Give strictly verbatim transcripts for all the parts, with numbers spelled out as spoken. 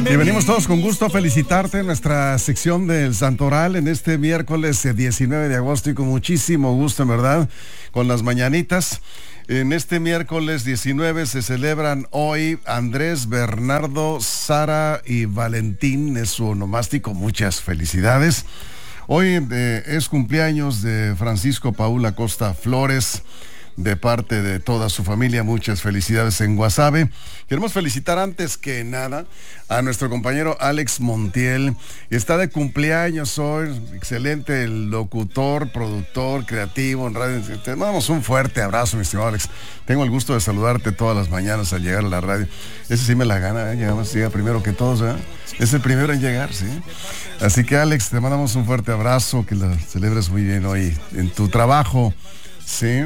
Y venimos todos con gusto a felicitarte en nuestra sección del Santoral en este miércoles diecinueve de agosto y con muchísimo gusto, en verdad, con las mañanitas. En este miércoles diecinueve se celebran hoy Andrés, Bernardo, Sara y Valentín, es su onomástico, muchas felicidades. Hoy eh, es cumpleaños de Francisco Paul Acosta Flores, de parte de toda su familia, muchas felicidades en Guasave. Queremos felicitar antes que nada a nuestro compañero Alex Montiel, que está de cumpleaños hoy, excelente el locutor, productor, creativo en radio. Te mandamos un fuerte abrazo, mi estimado Alex. Tengo el gusto de saludarte todas las mañanas al llegar a la radio. Ese sí me la gana, ¿eh? Llegamos, llega primero que todos, ¿eh? Es el primero en llegar, ¿sí? Así que Alex, te mandamos un fuerte abrazo, que la celebres muy bien hoy en tu trabajo, ¿sí?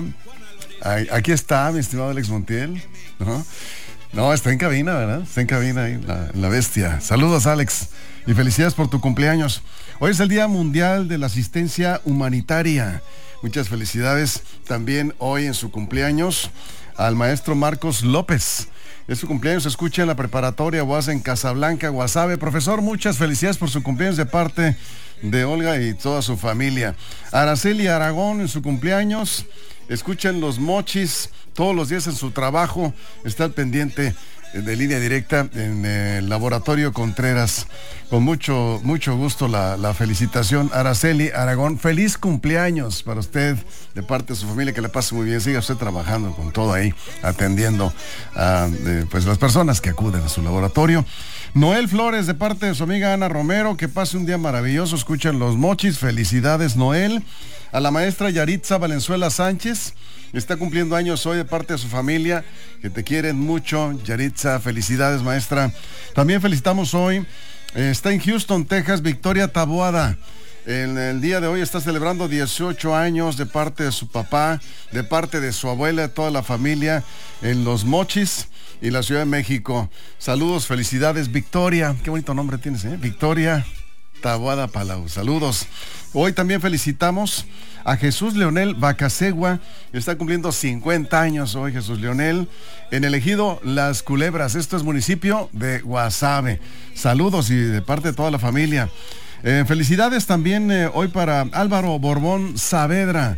Aquí está, mi estimado Alex Montiel. ¿No? No, está en cabina, ¿verdad? Está en cabina ahí, la, la bestia. Saludos, Alex, y felicidades por tu cumpleaños. Hoy es el Día Mundial de la Asistencia Humanitaria. Muchas felicidades también hoy en su cumpleaños al maestro Marcos López. Es su cumpleaños, se escucha en la preparatoria U A S en Casablanca, Guasave. Profesor, muchas felicidades por su cumpleaños de parte de Olga y toda su familia. Araceli Aragón en su cumpleaños. Escuchen Los Mochis todos los días en su trabajo. Está al pendiente de Línea Directa en el Laboratorio Contreras. Con mucho, mucho gusto la, la felicitación. Araceli Aragón, feliz cumpleaños para usted de parte de su familia, que le pase muy bien. Siga usted trabajando con todo ahí, atendiendo a eh, pues las personas que acuden a su laboratorio. Noel Flores de parte de su amiga Ana Romero, que pase un día maravilloso. Escuchen Los Mochis, felicidades Noel. A la maestra Yaritza Valenzuela Sánchez, está cumpliendo años hoy de parte de su familia, que te quieren mucho. Yaritza, felicidades maestra. También felicitamos hoy, eh, está en Houston, Texas, Victoria Taboada. En el día de hoy está celebrando dieciocho años de parte de su papá, de parte de su abuela, de toda la familia en Los Mochis y la Ciudad de México. Saludos, felicidades Victoria, qué bonito nombre tienes, ¿eh? Victoria Taboada Palau, saludos. Hoy también felicitamos a Jesús Leonel Bacasegua, está cumpliendo cincuenta años hoy Jesús Leonel, en el ejido Las Culebras, esto es municipio de Guasave. Saludos y de parte de toda la familia. Eh, felicidades también eh, hoy para Álvaro Borbón Saavedra.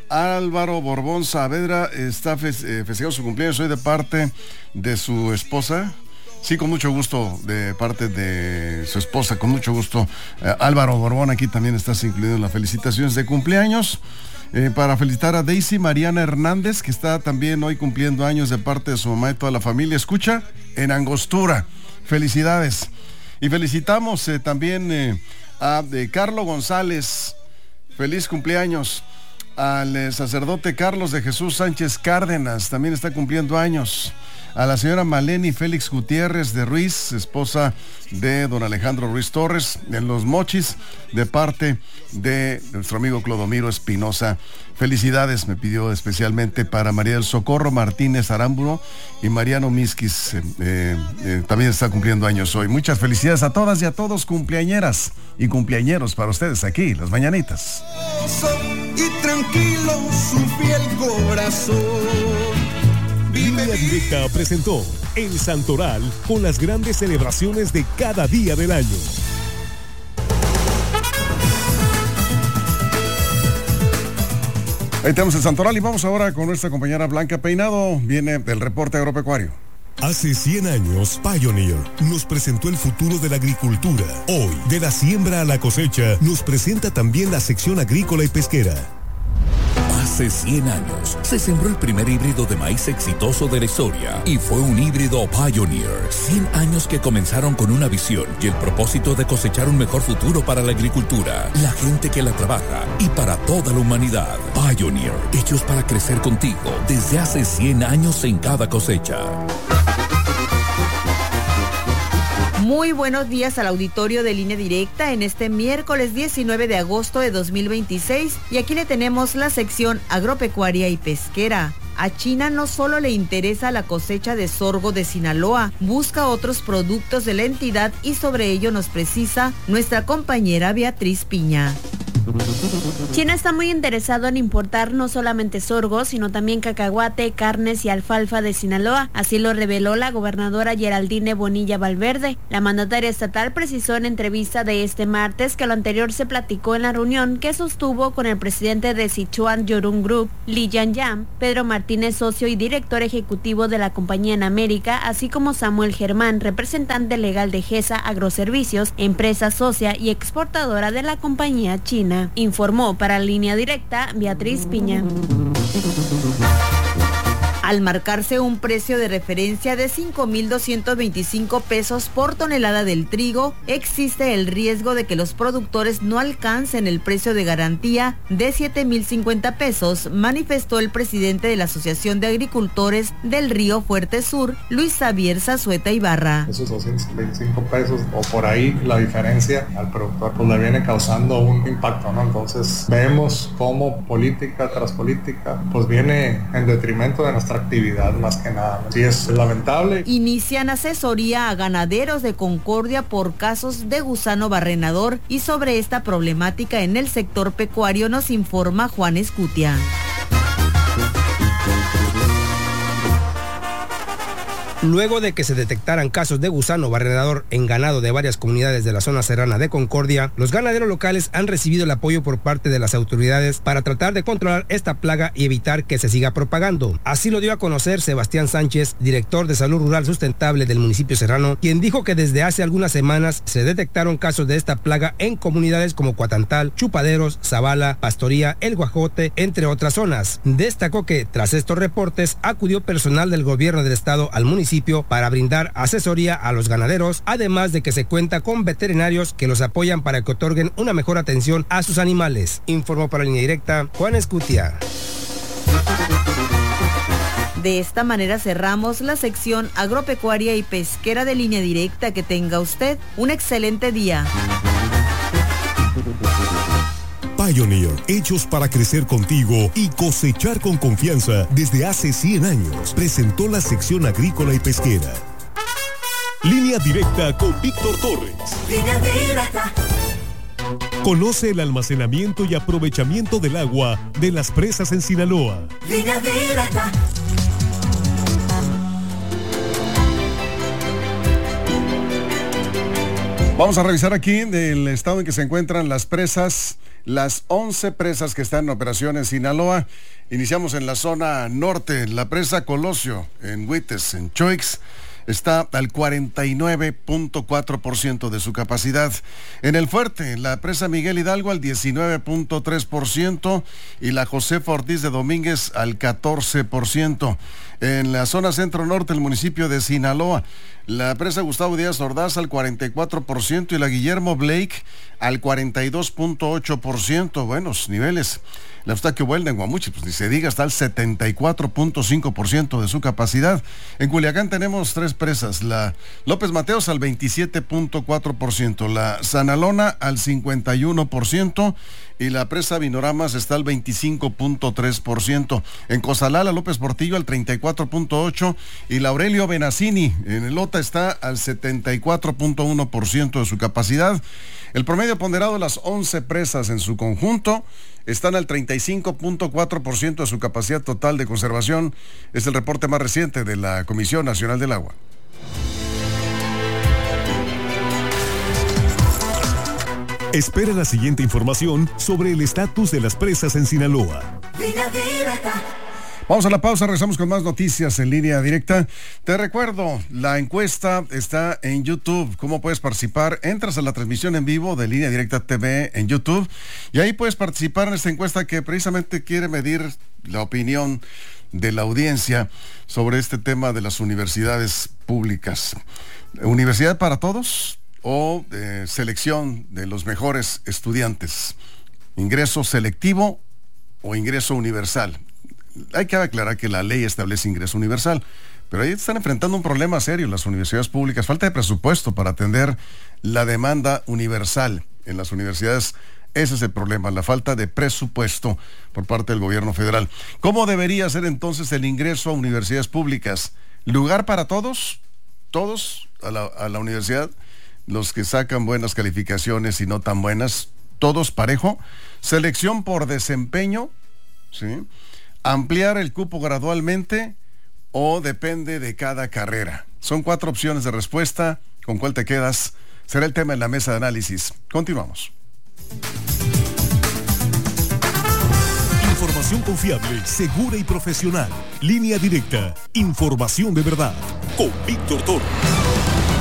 Álvaro Borbón Saavedra está fe- eh, festejando su cumpleaños hoy de parte de su esposa. Sí, con mucho gusto, de parte de su esposa, con mucho gusto. Eh, Álvaro Borbón, aquí también estás incluido en las felicitaciones de cumpleaños. Eh, para felicitar a Daisy Mariana Hernández, que está también hoy cumpliendo años de parte de su mamá y toda la familia. Escucha, en Angostura. Felicidades. Y felicitamos eh, también eh, a eh, Carlos González. Feliz cumpleaños. Al eh, sacerdote Carlos de Jesús Sánchez Cárdenas, también está cumpliendo años. A la señora Maleni Félix Gutiérrez de Ruiz, esposa de don Alejandro Ruiz Torres, en Los Mochis, de parte de nuestro amigo Clodomiro Espinosa. Felicidades, me pidió especialmente para María del Socorro Martínez Aramburo y Mariano Misquis, eh, eh, también está cumpliendo años hoy. Muchas felicidades a todas y a todos, cumpleañeras y cumpleañeros para ustedes aquí, las mañanitas. Y tranquilo su fiel corazón. Línea Directa presentó El Santoral con las grandes celebraciones de cada día del año. Ahí tenemos el Santoral y vamos ahora con nuestra compañera Blanca Peinado. Viene del reporte agropecuario. Hace cien años, Pioneer nos presentó el futuro de la agricultura. Hoy, de la siembra a la cosecha, nos presenta también la sección agrícola y pesquera. Hace cien años se sembró el primer híbrido de maíz exitoso de la historia y fue un híbrido Pioneer. cien años que comenzaron con una visión y el propósito de cosechar un mejor futuro para la agricultura, la gente que la trabaja y para toda la humanidad. Pioneer, hechos para crecer contigo desde hace cien años en cada cosecha. Muy buenos días al auditorio de Línea Directa en este miércoles diecinueve de agosto de dos mil veintiséis y aquí le tenemos la sección agropecuaria y pesquera. A China no solo le interesa la cosecha de sorgo de Sinaloa, busca otros productos de la entidad y sobre ello nos precisa nuestra compañera Beatriz Piña. China está muy interesado en importar no solamente sorgo, sino también cacahuate, carnes y alfalfa de Sinaloa. Así lo reveló la gobernadora Geraldine Bonilla Valverde. La mandataria estatal precisó en entrevista de este martes que lo anterior se platicó en la reunión que sostuvo con el presidente de Sichuan Yorun Group, Li Yangyang, Pedro Martínez, socio y director ejecutivo de la compañía en América, así como Samuel Germán, representante legal de G E S A Agroservicios, empresa socia y exportadora de la compañía china. Informó para Línea Directa Beatriz Piña. Al marcarse un precio de referencia de cinco mil doscientos veinticinco pesos por tonelada del trigo, existe el riesgo de que los productores no alcancen el precio de garantía de siete mil cincuenta pesos, manifestó el presidente de la Asociación de Agricultores del Río Fuerte Sur, Luis Xavier Zazueta Ibarra. Esos doscientos veinticinco pesos o por ahí la diferencia al productor pues le viene causando un impacto, ¿no? Entonces vemos cómo política tras política pues viene en detrimento de nuestra actividad más que nada. Sí, es lamentable. Inician asesoría a ganaderos de Concordia por casos de gusano barrenador y sobre esta problemática en el sector pecuario nos informa Juan Escutia. Luego de que se detectaran casos de gusano barrenador en ganado de varias comunidades de la zona serrana de Concordia, los ganaderos locales han recibido el apoyo por parte de las autoridades para tratar de controlar esta plaga y evitar que se siga propagando. Así lo dio a conocer Sebastián Sánchez, director de Salud Rural Sustentable del municipio serrano, quien dijo que desde hace algunas semanas se detectaron casos de esta plaga en comunidades como Cuatantal, Chupaderos, Zavala, Pastoría, El Guajote, entre otras zonas. Destacó que tras estos reportes acudió personal del gobierno del estado al municipio para brindar asesoría a los ganaderos, además de que se cuenta con veterinarios que los apoyan para que otorguen una mejor atención a sus animales. Informó para Línea Directa Juan Escutia. De esta manera cerramos la sección agropecuaria y pesquera de Línea Directa. Que tenga usted un excelente día. Pioneer, hechos para crecer contigo y cosechar con confianza desde hace cien años, presentó la sección agrícola y pesquera. Línea Directa con Víctor Torres. Línea Directa. Conoce el almacenamiento y aprovechamiento del agua de las presas en Sinaloa. Línea Directa. Vamos a revisar aquí el estado en que se encuentran las presas, las once presas que están en operación en Sinaloa. Iniciamos en la zona norte, la presa Colosio, en Huites, en Choix, está al cuarenta y nueve punto cuatro por ciento de su capacidad. En el Fuerte, la presa Miguel Hidalgo al diecinueve punto tres por ciento y la Josefa Ortiz de Domínguez al catorce por ciento. En la zona centro-norte, el municipio de Sinaloa, la presa Gustavo Díaz Ordaz al cuarenta y cuatro por ciento y la Guillermo Blake al cuarenta y dos punto ocho por ciento. Buenos niveles. La Eustaquio Buelna en Guamuchi, pues ni se diga, está al setenta y cuatro punto cinco por ciento de su capacidad. En Culiacán tenemos tres presas, la López Mateos al veintisiete punto cuatro por ciento, la Sanalona al cincuenta y uno por ciento y la presa Vinoramas está al veinticinco punto tres por ciento. En Cozalá, la López Portillo al treinta y cuatro punto ocho por ciento y la Aurelio Benazzini en el Lota está al setenta y cuatro punto uno por ciento de su capacidad. El promedio ponderado de las once presas en su conjunto están al treinta y cinco punto cuatro por ciento de su capacidad total de conservación. Es el reporte más reciente de la Comisión Nacional del Agua. Espera la siguiente información sobre el estatus de las presas en Sinaloa. Línea Directa. Vamos a la pausa, regresamos con más noticias en Línea Directa. Te recuerdo, la encuesta está en YouTube. ¿Cómo puedes participar? Entras a la transmisión en vivo de Línea Directa T V en YouTube y ahí puedes participar en esta encuesta que precisamente quiere medir la opinión de la audiencia sobre este tema de las universidades públicas. ¿Universidad para todos o eh, selección de los mejores estudiantes? ¿Ingreso selectivo o ingreso universal? Hay que aclarar que la ley establece ingreso universal, pero ahí están enfrentando un problema serio las universidades públicas, falta de presupuesto para atender la demanda universal en las universidades. Ese es el problema, la falta de presupuesto por parte del gobierno federal. ¿Cómo debería ser entonces el ingreso a universidades públicas? ¿Lugar para todos? ¿Todos a la, a la universidad? Los que sacan buenas calificaciones y no tan buenas, todos parejo, selección por desempeño, ¿sí? Ampliar el cupo gradualmente o depende de cada carrera. Son cuatro opciones de respuesta. ¿Con cuál te quedas? Será el tema en la mesa de análisis. Continuamos. Información confiable, segura y profesional. Línea Directa. Información de verdad. Con Víctor Toro.